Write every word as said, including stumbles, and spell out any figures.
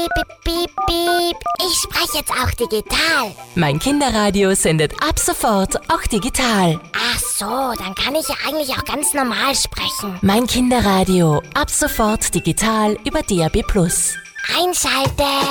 Piep, piep, piep. Ich spreche jetzt auch digital. Mein Kinderradio sendet ab sofort auch digital. Ach so, dann kann ich ja eigentlich auch ganz normal sprechen. Mein Kinderradio, ab sofort digital über D A B plus. Einschalten.